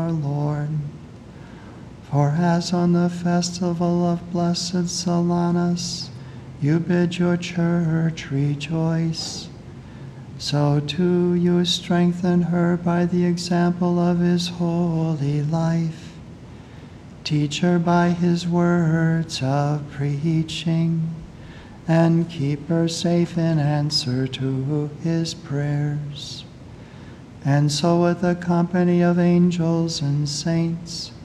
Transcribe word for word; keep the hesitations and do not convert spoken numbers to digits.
our Lord. For as on the festival of blessed Solanus you bid your church rejoice, so too you strengthen her by the example of his holy life. Teach her by his words of preaching, and keep her safe in answer to his prayers. And so with the company of angels and saints,